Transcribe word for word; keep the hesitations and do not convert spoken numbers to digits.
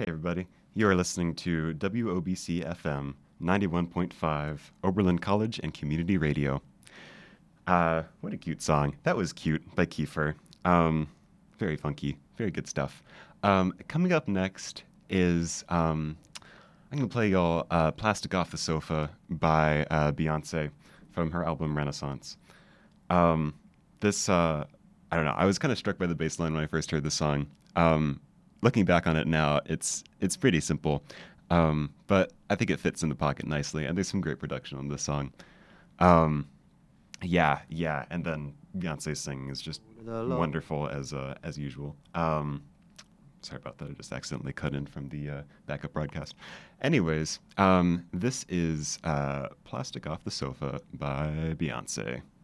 Hey, everybody. You are listening to W O B C F M ninety-one point five, Oberlin College and Community Radio. Uh, what a cute song. That was Cute by Kiefer. Um, very funky, very good stuff. Um, coming up next is um, I'm going to play y'all uh, Plastic Off the Sofa by uh, Beyonce from her album Renaissance. Um, this, uh, I don't know, I was kind of struck by the bass line when I first heard the song. Um, looking back on it now, it's it's pretty simple, um, but I think it fits in the pocket nicely, and there's some great production on this song. Um, yeah, yeah, and then Beyonce's singing is just wonderful as uh, as usual. Um, sorry about that, I just accidentally cut in from the uh, backup broadcast. Anyways, um, this is uh, Plastic Off the Sofa by Beyonce.